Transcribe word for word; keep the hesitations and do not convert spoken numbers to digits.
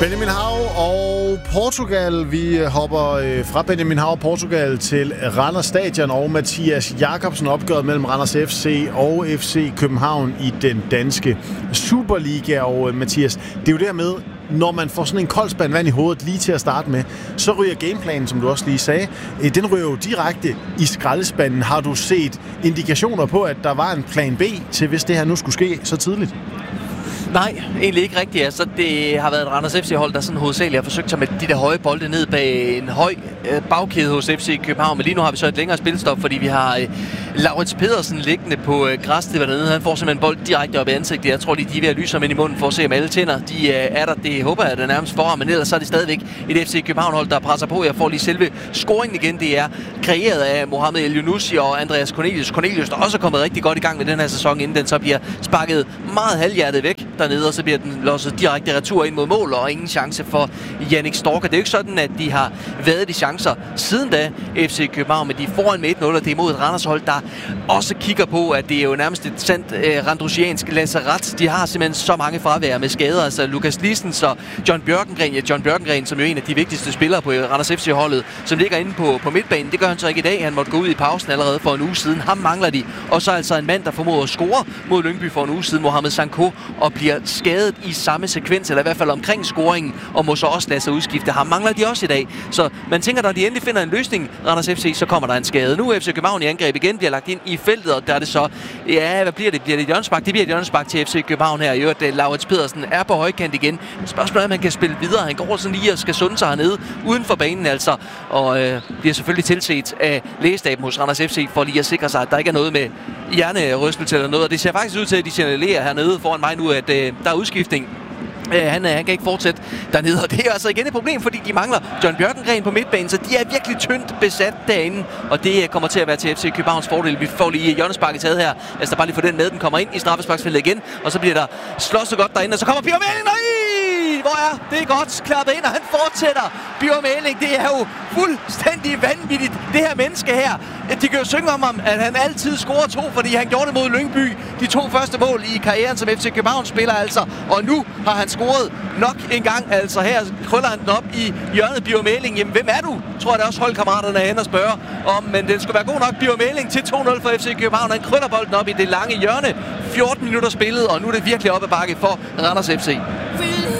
Benjamin Hav og Portugal. Vi hopper fra Benjamin Hav og Portugal til Randers Stadion og Mathias Jakobsen, opgøret mellem Randers F C og F C København i den danske Superliga. Og Mathias, det er jo dermed, når man får sådan en kold spand vand i hovedet lige til at starte med, så ryger gameplanen, som du også lige sagde, den ryger jo direkte i skraldespanden. Har du set indikationer på, at der var en plan B til, hvis det her nu skulle ske så tidligt? Nej, egentlig ikke rigtigt. Altså, det har været et Randers F C-hold, der sådan hovedsageligt har forsøgt sig med de der høje bolde ned bag en høj øh, bagkæde hos F C København. Men lige nu har vi så et længere spilstop, fordi vi har øh, Laurits Pedersen liggende på øh, græsstæppet dernede. Han får simpelthen bold direkte op i ansigtet. Jeg tror, de, de er ved at lyse ham ind i munden for at se, om alle tænder de øh, er der. Det håber jeg, der nærmest for ham. Men ellers så er det stadigvæk et F C København-hold, der presser på. Jeg får lige selve scoringen igen. Det er kreeret af Mohamed El Younousi og Andreas Cornelius. Cornelius, der også er kommet rigtig godt i gang med den her sæson, inden den så bliver sparket meget halvhjertet væk dernede, og så bliver den losset direkte retur ind mod mål, og ingen chance for Jannik Storker. Det er jo ikke sådan, at de har været de chancer siden da, F C København, men de er foran med et nul, og det er mod et Randers-hold, der også kigger på, at det er jo nærmest et sandt eh, randrusiansk lazaret. De har simpelthen så mange fravær med skader, altså Lukas Lissens og John Bjørkengren, ja, John Bjørkengren, som jo er en af de vigtigste spillere på Randers F C-holdet, som ligger inde på, på midtbanen. Det gør han så ikke i dag. Han måtte gå ud i pausen allerede for en uge siden. Ham mangler de. Og så altså en mand, der formåede at score mod Lyngby for en uge siden, Mohamed Sanko, og bliver skadet i samme sekvens, eller i hvert fald omkring scoringen, og må så også lade sig udskifte. Ham mangler de også i dag. Så man tænker, når de endelig finder en løsning, Randers F C, så kommer der en skade. Nu er F C København i angreb igen, bliver lagt ind i feltet, og der er det så, ja, hvad bliver det? Bliver det et hjørnespark? Det bliver et hjørnespark til F C København her. I øvrigt, Laurits Pedersen er på højkant igen. Spørgsmålet er, om han kan spille videre. Han går sådan lige og skal sunde sig hernede uden for banen, altså. Og øh, bliver selvfølgelig tilset af lægestaben hos Randers F C, for lige at sikre sig, at der ikke er noget med hjernerystelse eller noget. Og det ser faktisk ud til, at de signalerer hernede foran mig nu, at øh, der er udskiftning. Uh, han, uh, han kan ikke fortsætte dernede, og det er altså igen et problem, fordi de mangler John Bjørkengren på midtbanen, så de er virkelig tyndt besat derinde, og det uh, kommer til at være til F C Københavns fordel. Vi får lige hjørnesparket taget her, lad os da bare lige få den med, den kommer ind i straffesparksfeltet igen, og så bliver der slåsset godt derinde, og så kommer Bjørn Mæling, nej! Hvor er det er godt klappet ind, og han fortsætter. Bjørn Mæling, det er jo fuldstændig vanvittigt, det her menneske her. De kan jo synge om ham, at han altid scorer to, fordi han gjorde det mod Lyngby. De to første mål i karrieren som F C København spiller altså, og nu har han scoret nok en gang. Altså her krøller han den op i hjørnet. Bjørn Mæling, jamen hvem er du? Tror jeg, det er også holdkammeraterne er hen og spørger om, men den skulle være god nok. Bjørn Mæling til to nul for F C København. Han krøller bolden op i det lange hjørne. fjorten minutter spillet, og nu er det virkelig op ad bakke for Randers F C.